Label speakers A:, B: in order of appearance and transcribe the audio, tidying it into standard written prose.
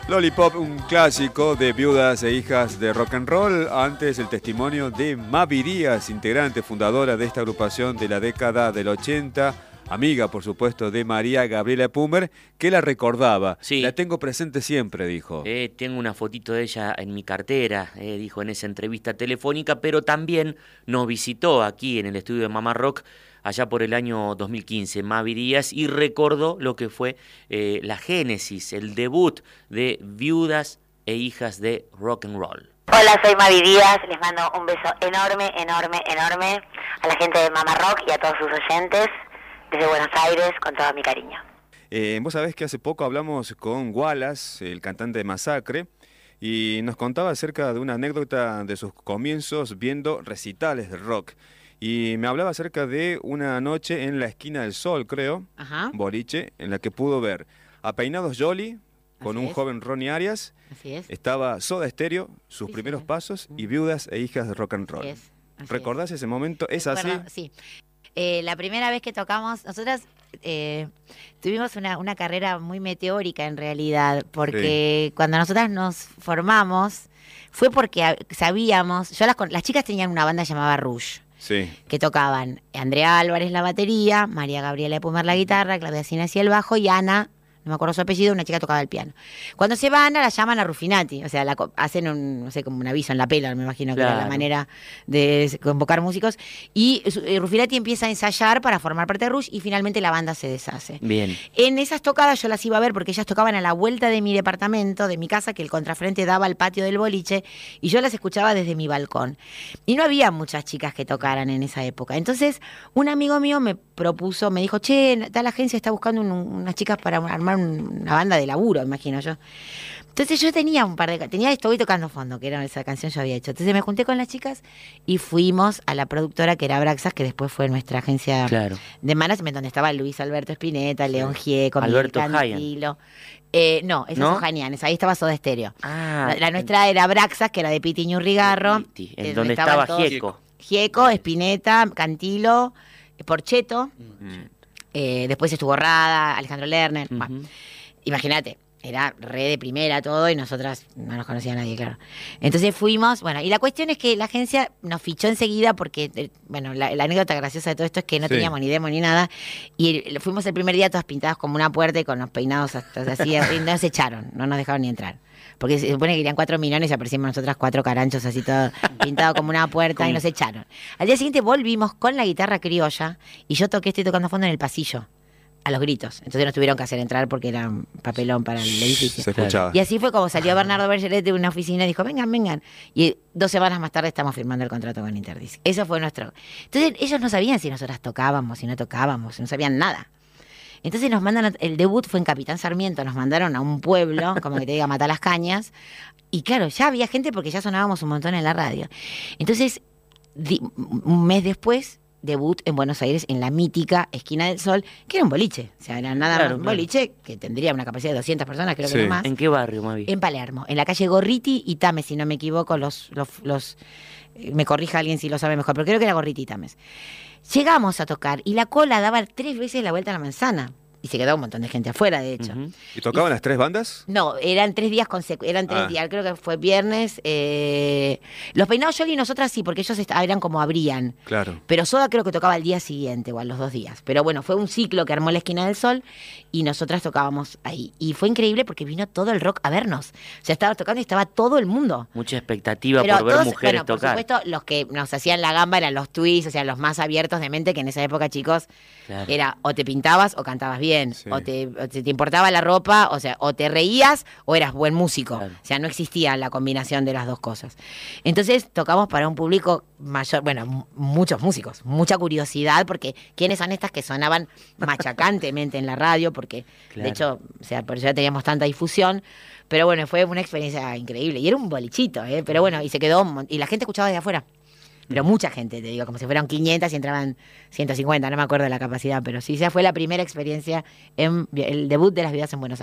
A: Lollipop, un clásico de viudas e hijas de rock and roll. Antes el testimonio de Mavi Díaz, integrante fundadora de esta agrupación de la década del 80, amiga por supuesto de María Gabriela Epumer, que la recordaba.
B: Sí.
A: La tengo presente siempre, dijo.
B: Tengo una fotito de ella en mi cartera, dijo en esa entrevista telefónica, pero también nos visitó aquí en el estudio de Mamá Rock allá por el año 2015, Mavi Díaz, y recordó lo que fue la génesis, el debut de Viudas e Hijas de Rock and Roll.
C: Hola, soy Mavi Díaz, les mando un beso enorme, enorme, enorme a la gente de Mamá Rock y a todos sus oyentes desde Buenos Aires con todo mi cariño.
A: Vos sabés que hace poco hablamos con Wallace, el cantante de Masacre, y nos contaba acerca de una anécdota de sus comienzos viendo recitales de rock. Y me hablaba acerca de una noche en la Esquina del Sol, creo,
D: Ajá.
A: boliche, en la que pudo ver a Peinados Jolly con
D: Así
A: un
D: es.
A: joven Ronnie Arias.
D: Así es.
A: Estaba Soda Stereo, sus
D: Sí,
A: primeros
D: señor.
A: pasos, y Viudas e Hijas de Rock and Roll.
D: Así es. Así
A: ¿Recordás ese momento? ¿Es así?
D: Recuerdo, sí. La primera vez que tocamos, nosotras tuvimos una carrera muy meteórica en realidad, porque cuando nosotras nos formamos fue porque sabíamos, las chicas tenían una banda llamada Rouge,
A: Sí.
D: que tocaban Andrea Álvarez la batería, María Gabriela Epumer la guitarra, Claudia Sinesi el bajo y Ana, no me acuerdo su apellido, una chica tocaba el piano. Cuando se van, la llaman a Rufinati, o sea, hacen no sé, como un aviso en la pela, me imagino que era la
B: Claro.
D: manera de convocar músicos, y Rufinati empieza a ensayar para formar parte de Rush y finalmente la banda se deshace.
B: Bien.
D: En esas tocadas yo las iba a ver porque ellas tocaban a la vuelta de mi departamento, de mi casa, que el contrafrente daba al patio del boliche, y yo las escuchaba desde mi balcón. Y no había muchas chicas que tocaran en esa época. Entonces, un amigo mío me propuso, me dijo, che, tal agencia está buscando unas chicas para armar una banda de laburo, imagino yo. Entonces yo tenía Estoy tocando fondo, que era esa canción yo había hecho. Entonces me junté con las chicas y fuimos a la productora que era Abraxas, que después fue nuestra agencia
B: Claro.
D: de management, donde estaba Luis Alberto Espineta, León Gieco,
B: Alberto
D: Miguel
B: Hayan.
D: Cantilo. No, esas
B: ¿No?
D: son Janianes, ahí estaba Soda Stereo.
B: Ah,
D: La nuestra era Abraxas, que era de Piti Ñurrigarro.
B: Piti, en donde estaba
D: estaban todos-
B: Gieco.
D: Gieco, Espineta, Cantilo, Porcheto. Después estuvo Rada, Alejandro Lerner.
B: Ujú.
D: Bueno, imagínate, era re de primera todo y nosotras no nos conocía nadie, claro. Entonces fuimos, bueno, y la cuestión es que la agencia nos fichó enseguida porque, bueno, la anécdota graciosa de todo esto es que no
A: Sí.
D: teníamos ni demo ni nada y fuimos el primer día todas pintadas como una puerta y con los peinados hasta así, y nos echaron, no nos dejaron ni entrar. Porque se supone que querían 4 millones y aparecimos nosotras 4 caranchos así todo pintado como una puerta y nos echaron. Al día siguiente volvimos con la guitarra criolla y yo estoy tocando fondo en el pasillo, a los gritos. Entonces nos tuvieron que hacer entrar porque era un papelón para el edificio.
A: Se escuchaba.
D: Y así fue como salió Bernardo Bergeret de una oficina y dijo, vengan, vengan. Y 2 semanas más tarde estamos firmando el contrato con Interdisc. Eso fue nuestro... Entonces ellos no sabían si nosotras tocábamos, si no tocábamos, no sabían nada. Entonces nos mandan, el debut fue en Capitán Sarmiento, nos mandaron a un pueblo, como que te diga, Matar las Cañas. Y claro, ya había gente porque ya sonábamos un montón en la radio. Entonces, un mes después, debut en Buenos Aires en la mítica Esquina del Sol, que era un boliche. O sea, era nada
B: Claro,
D: más un
B: claro.
D: boliche que tendría una capacidad de 200 personas, creo
A: Sí.
D: que no más.
B: ¿En qué barrio, Mavi?
D: En Palermo, en la calle Gorriti y Tames, si no me equivoco, me corrija alguien si lo sabe mejor, pero creo que era Gorriti y Tames. Llegamos a tocar y la cola daba 3 veces la vuelta a la manzana. Y se quedó un montón de gente afuera, de hecho.
B: Ujú.
A: ¿Y tocaban las 3 bandas?
D: No, eran 3 días eran 3
A: Ah.
D: días, creo que fue viernes. Los Peinados Jolly y nosotras sí, porque ellos eran como abrían.
A: Claro.
D: Pero Soda creo que tocaba al día siguiente o a los 2 días. Pero bueno, fue un ciclo que armó la Esquina del Sol y nosotras tocábamos ahí. Y fue increíble porque vino todo el rock a vernos. O sea, estaba tocando y estaba todo el mundo.
B: Mucha expectativa
D: Pero
B: por ver
D: todos,
B: mujeres
D: bueno, por
B: tocar.
D: supuesto, los que nos hacían la gamba eran los twists, o sea, los más abiertos de mente, que en esa época, chicos,
B: Claro.
D: era o te pintabas o cantabas bien,
A: Sí.
D: o te importaba la ropa, o sea, o te reías o eras buen músico.
B: Claro.
D: O sea, no existía la combinación de las dos cosas. Entonces tocamos para un público mayor, bueno, muchos músicos, mucha curiosidad, porque quiénes son estas que sonaban machacantemente en la radio, porque
B: Claro.
D: de hecho, o sea, por eso ya teníamos tanta difusión. Pero bueno, fue una experiencia increíble. Y era un bolichito, ¿eh? Pero bueno, y se quedó, y la gente escuchaba desde afuera. Pero mucha gente, te digo, como si fueran 500 y entraban 150, no me acuerdo de la capacidad, pero sí, esa fue la primera experiencia en el debut de las vidas en Buenos Aires.